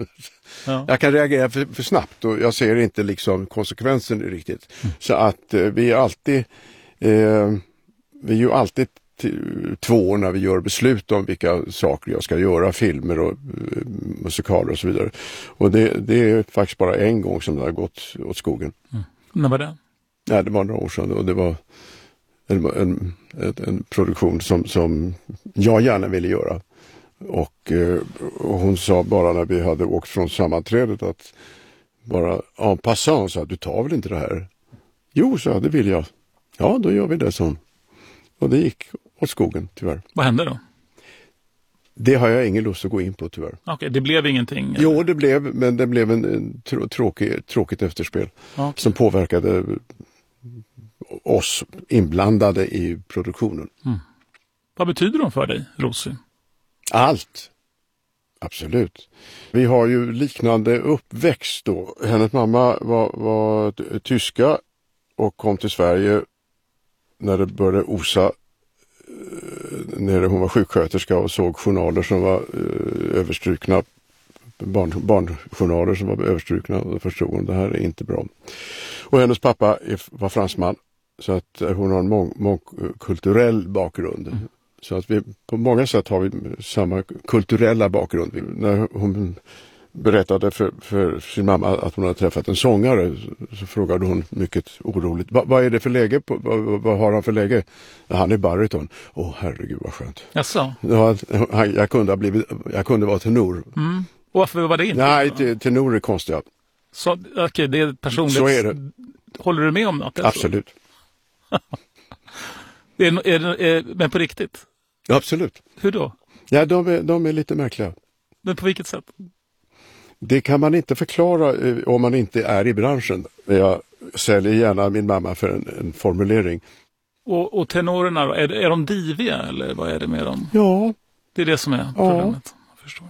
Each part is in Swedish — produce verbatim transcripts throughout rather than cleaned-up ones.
Ja. Jag kan reagera för, för snabbt och jag ser inte liksom konsekvensen riktigt. Mm. Så att eh, vi är alltid eh, vi är ju alltid t- två när vi gör beslut om vilka saker jag ska göra, filmer och eh, musikaler och så vidare. Och det, det är faktiskt bara en gång som det har gått åt skogen. Mm. När var det? Nej, det var några år sedan och det var en, en, en, en produktion som, som jag gärna ville göra. Och, och hon sa bara när vi hade åkt från sammanträdet att bara en passant sa att du tar väl inte det här? Jo, så det vill jag. Ja, då gör vi det, så. Och det gick åt skogen, tyvärr. Vad hände då? Det har jag ingen lust att gå in på, tyvärr. Okej, okay, det blev ingenting? Eller? Jo, det blev, men det blev en, en trå- tråkig, tråkigt efterspel okay. Som påverkade oss inblandade i produktionen. Mm. Vad betyder de för dig, Rosie? Allt. Absolut. Vi har ju liknande uppväxt då. Hennes mamma var, var tyska och kom till Sverige när det började osa. När hon var sjuksköterska och såg journaler som var eh, överstrukna. Barn, barnjournaler som var överstrukna och förstod hon det här är inte bra. Och hennes pappa är, var fransman så att hon har en mång, mångkulturell bakgrund. Mm. Så att vi på många sätt har vi samma kulturella bakgrund. När hon berättade för, för sin mamma att hon hade träffat en sångare så frågade hon mycket oroligt. Va, vad är det för läge? På, vad, vad har han för läge? Han är bariton. Åh oh, herregud vad skönt. Jaså? Ja, jag kunde ha blivit, jag kunde vara tenor. Mm. Och varför var det inte? Nej, tenor är konstiga. Så okej, okay, det är personligt. Så är det. Håller du med om det? Absolut. är, är, är, men på riktigt? Ja, absolut. Hur då? Ja, de är, de är lite märkliga. Men på vilket sätt? Det kan man inte förklara eh, om man inte är i branschen. Jag säljer gärna min mamma för en, en formulering. Och, och tenorerna då? Är, är de diviga eller vad är det med dem? Ja. Det är det som är problemet. Ja. Jag förstår.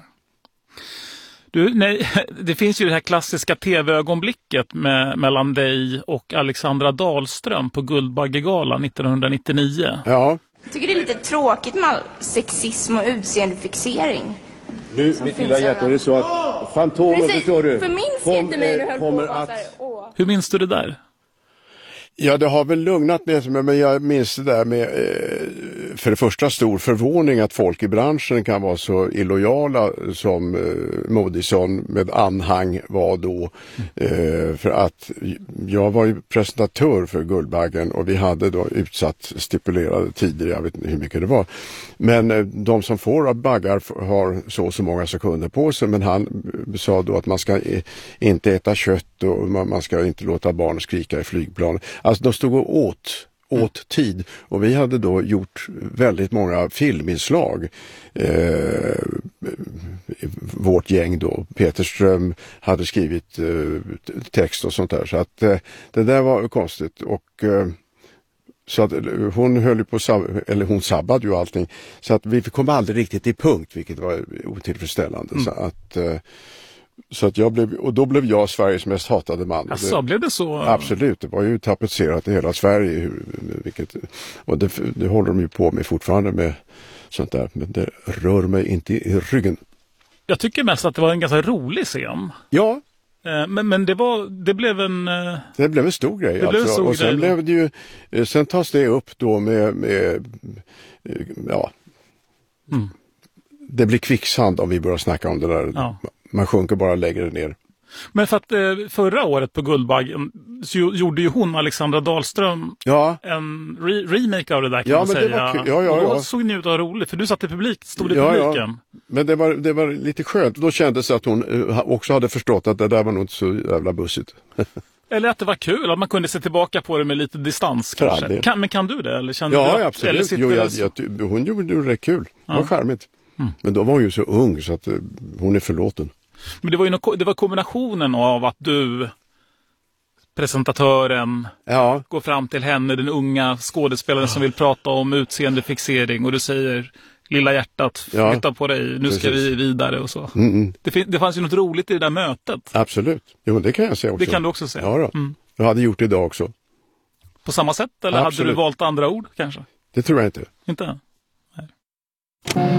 Du, nej, det finns ju det här klassiska tv-ögonblicket med, mellan dig och Alexandra Dahlström på Guldbaggegalan nittonhundranittionio. Ja. Jag tycker det är lite tråkigt med all sexism och utseendefixering. Du, mitt lilla hjärta, det är så att Fantomen, förstår du? För minns kom, inte mig när du höll kommer på att... Här, åh. Hur minns du det där? Ja, det har väl lugnat ner sig, men jag minns det där med eh, för det första stor förvåning att folk i branschen kan vara så illojala som eh, Moodysson med anhang var då. Eh, för att jag var ju presentatör för Guldbaggen och vi hade då utsatt stipulerade tider, jag vet inte hur mycket det var. Men eh, de som får baggar har så och så många sekunder på sig, men han sa då att man ska eh, inte äta kött och man, man ska inte låta barn skrika i flygplan. Alltså de stod och åt, åt tid och vi hade då gjort väldigt många filminslag. Eh, vårt gäng då, Peter Ström hade skrivit eh, text och sånt där. Så att eh, det där var konstigt och eh, så att hon höll ju på, eller hon sabbade ju allting. Så att vi kom aldrig riktigt i punkt, vilket var otillfredsställande. Mm. Så att eh, Så att jag blev, och då blev jag Sveriges mest hatade man. Alltså, det, blev det så? Absolut, det var ju tapetserat i hela Sverige. Vilket, och det, det håller de ju på med fortfarande med sånt där. Men det rör mig inte i ryggen. Jag tycker mest att det var en ganska rolig scen. Ja. Men, men det, var, det blev en... Det blev en stor grej. Det blev en stor och sen grej blev det ju, sen tas det upp då med, med ja. Mm. Det blir kvicksand om vi börjar snacka om det där. Ja. Man sjunker bara lägre ner. Men för att eh, förra året på Guldbaggen så gjorde ju hon, Alexandra Dahlström, ja. en re- remake av det där kan ja, man men säga. Det var kul. Ja, ja, och då ja. såg ni ut att ha roligt, för du satt i publik, stod i ja, publiken. Ja. Men det var, det var lite skönt. Då kändes det att hon också hade förstått att det där var nog inte så jävla bussigt. Eller att det var kul, att man kunde se tillbaka på det med lite distans kanske. Kan, men kan du det? Eller kände ja, du, absolut. Jo, jag, jag, hon gjorde det rätt kul. Det ja. var charmigt. Mm. Men då var hon ju så ung så att uh, hon är förlåten. Men det var ju no- det var kombinationen av att du, presentatören, ja. går fram till henne, den unga skådespelaren som vill prata om utseendefixering, och du säger, lilla hjärtat, ja. flytta på dig, nu Precis. ska vi vidare och så. Mm-mm. Det, fin- det fanns ju något roligt i det där mötet. Absolut, jo, det kan jag säga också. Det kan du också säga. Ja, då. Mm. Jag hade gjort det idag också. På samma sätt, eller Absolut. hade du valt andra ord kanske? Det tror jag inte. Inte? Nej.